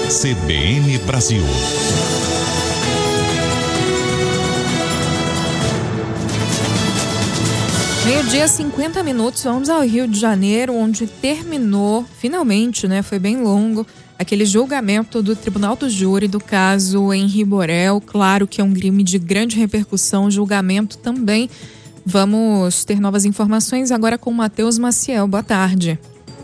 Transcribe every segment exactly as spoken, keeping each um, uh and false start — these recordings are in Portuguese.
C B N Brasil. Meio-dia, cinquenta minutos, vamos ao Rio de Janeiro, onde terminou, finalmente, né, foi bem longo, aquele julgamento do Tribunal do Júri do caso Henri Borel. Claro que é um crime de grande repercussão, julgamento também. Vamos ter novas informações agora com o Matheus Maciel. Boa tarde.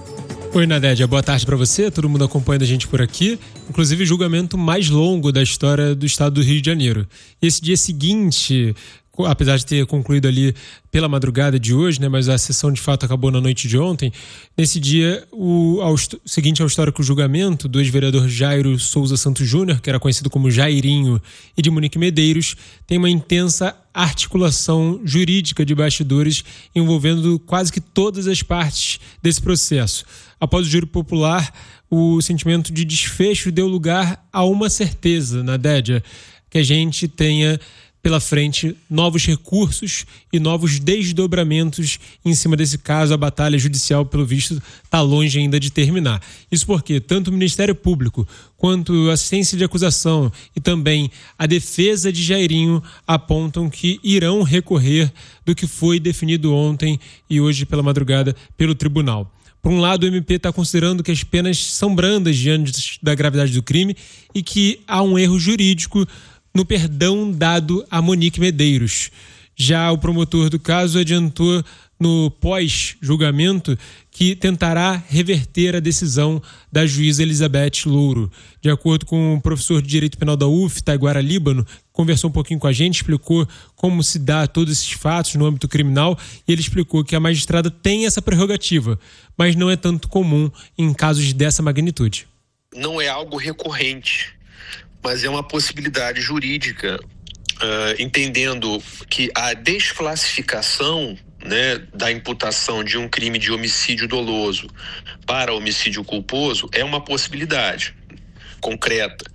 Oi, Nadédia, boa tarde para você, todo mundo acompanhando a gente por aqui, inclusive o julgamento mais longo da história do estado do Rio de Janeiro. Esse dia seguinte, apesar de ter concluído ali pela madrugada de hoje, né, mas a sessão de fato acabou na noite de ontem, nesse dia, o ao, seguinte ao histórico julgamento do ex-vereador Jairo Souza Santos Júnior, que era conhecido como Jairinho, e de Monique Medeiros, tem uma intensa articulação jurídica de bastidores envolvendo quase que todas as partes desse processo. Após o júri popular, o sentimento de desfecho deu lugar a uma certeza, Nadédia, que a gente tenha pela frente novos recursos e novos desdobramentos em cima desse caso. A batalha judicial, pelo visto, está longe ainda de terminar. Isso porque tanto o Ministério Público quanto a assistência de acusação e também a defesa de Jairinho apontam que irão recorrer do que foi definido ontem e hoje pela madrugada pelo tribunal. Por um lado, o M P está considerando que as penas são brandas diante da gravidade do crime e que há um erro jurídico no perdão dado a Monique Medeiros. Já o promotor do caso adiantou no pós-julgamento que tentará reverter a decisão da juíza Elizabeth Louro. De acordo com o professor de Direito Penal da U F, Taiguara Líbano, que conversou um pouquinho com a gente, explicou como se dá todos esses fatos no âmbito criminal, e ele explicou que a magistrada tem essa prerrogativa, mas não é tanto comum em casos dessa magnitude. Não é algo recorrente, mas é uma possibilidade jurídica, uh, entendendo que a desclassificação, né, da imputação de um crime de homicídio doloso para homicídio culposo é uma possibilidade concreta.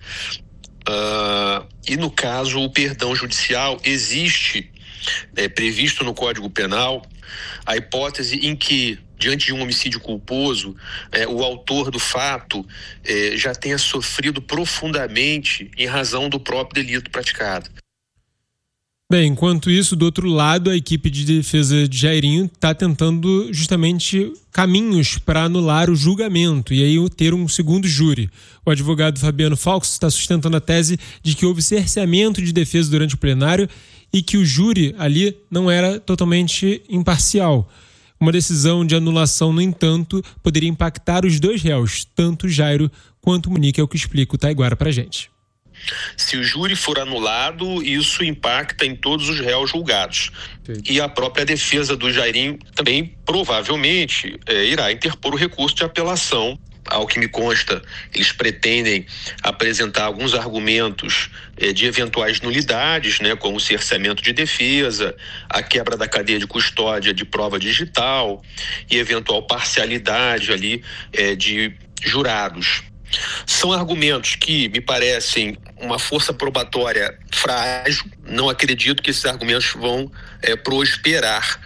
Uh, e no caso, o perdão judicial existe, é, previsto no Código Penal, a hipótese em que, diante de um homicídio culposo, é, o autor do fato é, já tenha sofrido profundamente em razão do próprio delito praticado. Bem, enquanto isso, do outro lado, a equipe de defesa de Jairinho está tentando justamente caminhos para anular o julgamento e aí ter um segundo júri. O advogado Fabiano Falcos está sustentando a tese de que houve cerceamento de defesa durante o plenário e que o júri ali não era totalmente imparcial. Uma decisão de anulação, no entanto, poderia impactar os dois réus, tanto Jairo quanto Monique, é o que explica o Taiguara pra gente. Se o júri for anulado, isso impacta em todos os réus julgados. Sim. E a própria defesa do Jairinho também, provavelmente, é, irá interpor o recurso de apelação. Ao que me consta, eles pretendem apresentar alguns argumentos eh, de eventuais nulidades, né, como o cerceamento de defesa, a quebra da cadeia de custódia de prova digital e eventual parcialidade ali eh, de jurados. São argumentos que me parecem uma força probatória frágil. Não acredito que esses argumentos vão eh, prosperar.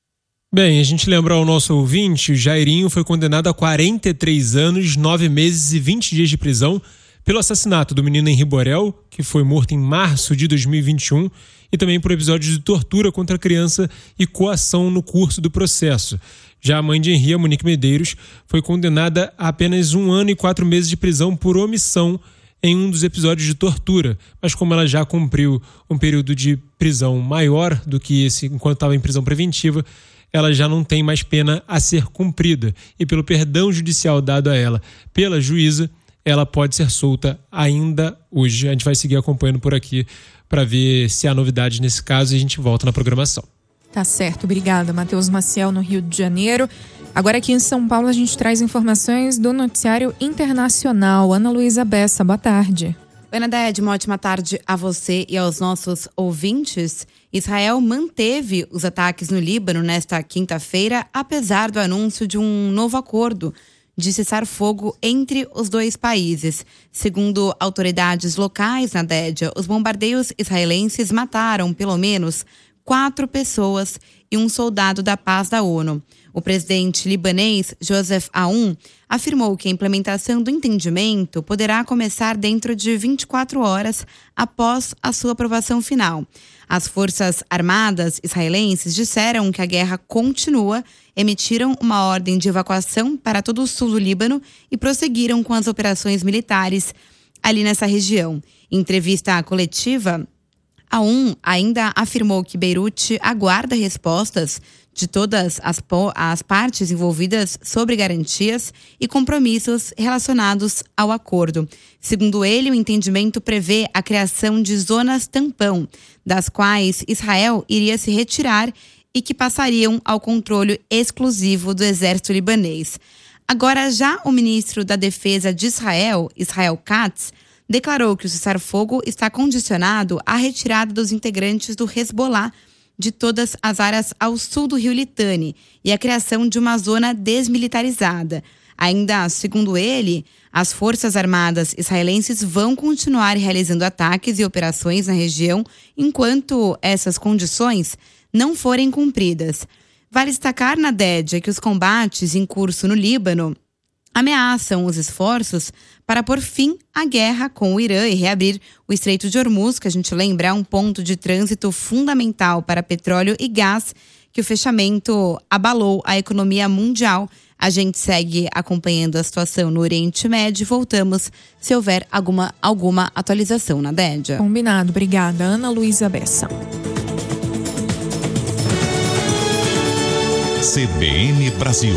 Bem, a gente lembra ao nosso ouvinte, o Jairinho foi condenado a quarenta e três anos, nove meses e vinte dias de prisão pelo assassinato do menino Henri Borel, que foi morto em março de dois mil e vinte e um, e também por episódios de tortura contra a criança e coação no curso do processo. Já a mãe de Henri, a Monique Medeiros, foi condenada a apenas um ano e quatro meses de prisão por omissão em um dos episódios de tortura, mas como ela já cumpriu um período de prisão maior do que esse enquanto estava em prisão preventiva, ela já não tem mais pena a ser cumprida. E pelo perdão judicial dado a ela pela juíza, ela pode ser solta ainda hoje. A gente vai seguir acompanhando por aqui para ver se há novidades nesse caso e a gente volta na programação. Tá certo, obrigada. Matheus Maciel, no Rio de Janeiro. Agora aqui em São Paulo a gente traz informações do noticiário internacional. Ana Luísa Bessa, boa tarde. Oi, Nadédia, uma ótima tarde a você e aos nossos ouvintes. Israel manteve os ataques no Líbano nesta quinta-feira, apesar do anúncio de um novo acordo de cessar-fogo entre os dois países. Segundo autoridades locais, Nadédia, os bombardeios israelenses mataram pelo menos quatro pessoas e um soldado da paz da ONU. O presidente libanês, Joseph Aoun, afirmou que a implementação do entendimento poderá começar dentro de vinte e quatro horas após a sua aprovação final. As Forças Armadas israelenses disseram que a guerra continua, emitiram uma ordem de evacuação para todo o sul do Líbano e prosseguiram com as operações militares ali nessa região. Em entrevista coletiva, Aoun ainda afirmou que Beirute aguarda respostas de todas as, as partes envolvidas sobre garantias e compromissos relacionados ao acordo. Segundo ele, o entendimento prevê a criação de zonas tampão, das quais Israel iria se retirar e que passariam ao controle exclusivo do exército libanês. Agora, já o ministro da Defesa de Israel, Israel Katz, declarou que o cessar-fogo está condicionado à retirada dos integrantes do Hezbollah de todas as áreas ao sul do rio Litani e a criação de uma zona desmilitarizada. Ainda segundo ele, as Forças Armadas israelenses vão continuar realizando ataques e operações na região enquanto essas condições não forem cumpridas. Vale destacar, Nadédia, que os combates em curso no Líbano ameaçam os esforços para pôr fim à guerra com o Irã e reabrir o Estreito de Hormuz, que a gente lembra é um ponto de trânsito fundamental para petróleo e gás, que o fechamento abalou a economia mundial. A gente segue acompanhando a situação no Oriente Médio. Voltamos se houver alguma, alguma atualização, Nadédia. Combinado. Obrigada, Ana Luísa Bessa. C B N Brasil.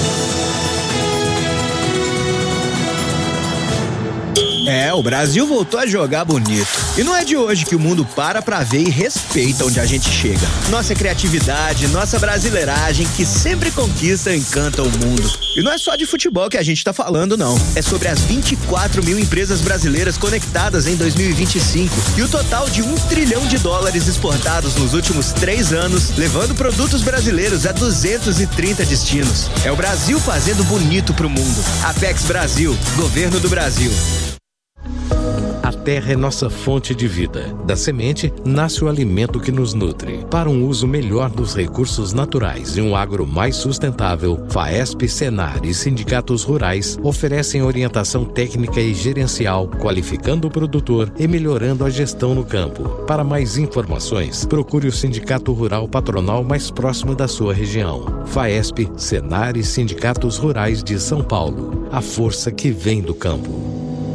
É, o Brasil voltou a jogar bonito. E não é de hoje que o mundo para pra ver e respeita onde a gente chega. Nossa criatividade, nossa brasileiragem, que sempre conquista e encanta o mundo. E não é só de futebol que a gente tá falando, não. É sobre as vinte e quatro mil empresas brasileiras conectadas em dois mil e vinte e cinco e o total de um trilhão de dólares exportados nos últimos três anos, levando produtos brasileiros a duzentos e trinta destinos. É o Brasil fazendo bonito pro mundo. Apex Brasil, Governo do Brasil. A terra é nossa fonte de vida. Da semente, nasce o alimento que nos nutre. Para um uso melhor dos recursos naturais e um agro mais sustentável, FAESP, Senar e sindicatos rurais oferecem orientação técnica e gerencial, qualificando o produtor e melhorando a gestão no campo. Para mais informações, procure o Sindicato Rural Patronal mais próximo da sua região. FAESP, Senar e sindicatos rurais de São Paulo. A força que vem do campo.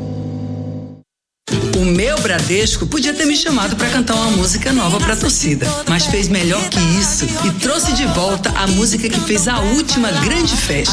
O meu Bradesco podia ter me chamado para cantar uma música nova para a torcida, mas fez melhor que isso e trouxe de volta a música que fez a última grande festa.